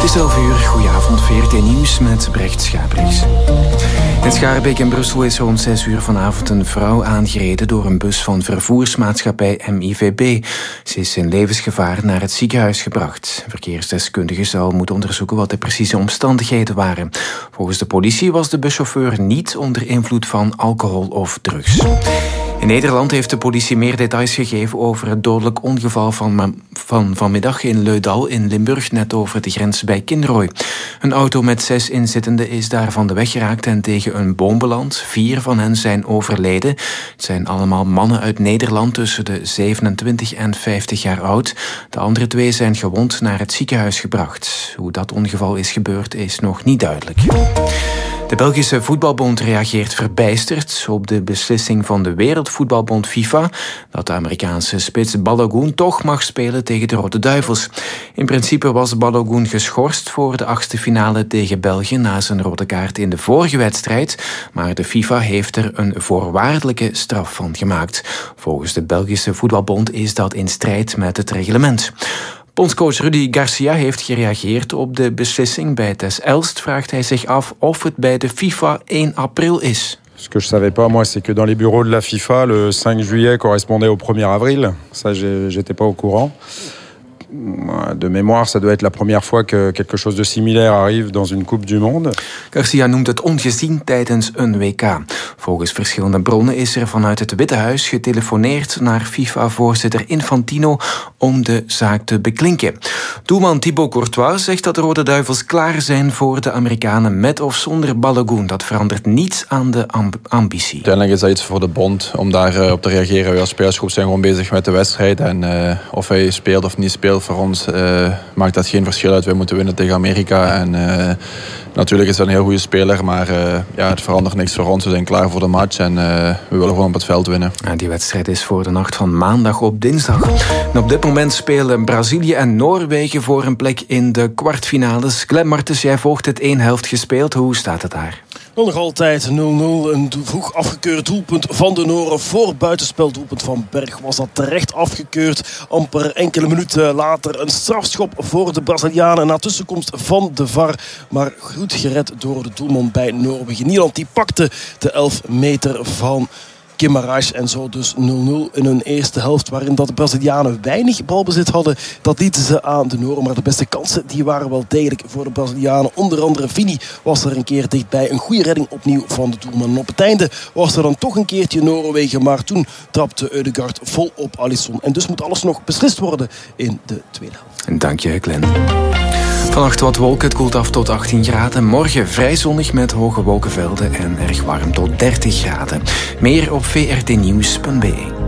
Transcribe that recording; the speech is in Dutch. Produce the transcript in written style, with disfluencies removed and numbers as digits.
is 11 uur, goedenavond, VRT Nieuws met Brecht Schabriks. In Schaarbeek in Brussel is rond 6 uur vanavond een vrouw aangereden door een bus van vervoersmaatschappij MIVB. Ze is in levensgevaar naar het ziekenhuis gebracht. Verkeersdeskundige zal moeten onderzoeken wat de precieze omstandigheden waren. Volgens de politie was de buschauffeur niet onder invloed van alcohol of drugs. In Nederland heeft de politie meer details gegeven over het dodelijk ongeval van vanmiddag in Leudal in Limburg, net over de grens bij Kinrooi. Een auto met 6 inzittenden is daar van de weg geraakt en tegen een boom beland. 4 van hen zijn overleden. Het zijn allemaal mannen uit Nederland tussen de 27 en 50 jaar oud. De andere 2 zijn gewond naar het ziekenhuis gebracht. Hoe dat ongeval is gebeurd is nog niet duidelijk. De Belgische Voetbalbond reageert verbijsterd op de beslissing van de Wereldvoetbalbond FIFA dat de Amerikaanse spits Balogun toch mag spelen tegen de Rode Duivels. In principe was Balogun geschorst voor de 8e finale tegen België na zijn rode kaart in de vorige wedstrijd, maar de FIFA heeft er een voorwaardelijke straf van gemaakt. Volgens de Belgische Voetbalbond is dat in strijd met het reglement. Bondscoach Rudi Garcia heeft gereageerd op de beslissing. Bij Tess Elst vraagt hij zich af of het bij de FIFA 1 april is. Ce que je savais pas, moi, c'est que dans les bureaux de la FIFA, le 5 juillet correspondait au 1er avril. Ça, j'étais pas au courant. De mémoire, ça doit être la première fois que quelque chose de similaire arrive dans une Coupe du Monde. Garcia noemt het ongezien tijdens een WK. Volgens verschillende bronnen is er vanuit het Witte Huis getelefoneerd naar FIFA-voorzitter Infantino om de zaak te beklinken. Doelman Thibaut Courtois zegt dat de Rode Duivels klaar zijn voor de Amerikanen met of zonder Balogun. Dat verandert niets aan de ambitie. Uiteindelijk is dat iets voor de bond om daar op te reageren. Wij als spelersgroep zijn gewoon bezig met de wedstrijd en of hij speelt of niet speelt, voor ons maakt dat geen verschil uit. Wij moeten winnen tegen Amerika. En natuurlijk is dat een heel goede speler, maar het verandert niks voor ons. We zijn klaar voor de match en we willen gewoon op het veld winnen. Ja, die wedstrijd is voor de nacht van maandag op dinsdag. En op dit moment spelen Brazilië en Noorwegen voor een plek in de kwartfinales. Clem Martens, jij volgt het 1 helft gespeeld. Hoe staat het daar? Nog altijd 0-0. Een vroeg afgekeurd doelpunt van de Noren. Voor buitenspeldoelpunt van Berg was dat terecht afgekeurd. Amper enkele minuten later een strafschop voor de Brazilianen na tussenkomst van de VAR. Maar goed gered door de doelman bij Noorwegen. Nieland die pakte de 11 meter van Guimarães en zo dus 0-0 in hun eerste helft, waarin dat de Brazilianen weinig balbezit hadden. Dat lieten ze aan de Noren, maar de beste kansen die waren wel degelijk voor de Brazilianen. Onder andere Vini was er een keer dichtbij. Een goede redding opnieuw van de doelman. En op het einde was er dan toch een keertje Noorwegen, maar toen trapte Ødegaard vol op Alisson. En dus moet alles nog beslist worden in de tweede helft. En dank je, Glenn. Vannacht wat wolken, het koelt af tot 18 graden. Morgen vrij zonnig met hoge wolkenvelden en erg warm tot 30 graden. Meer op vrtnieuws.be.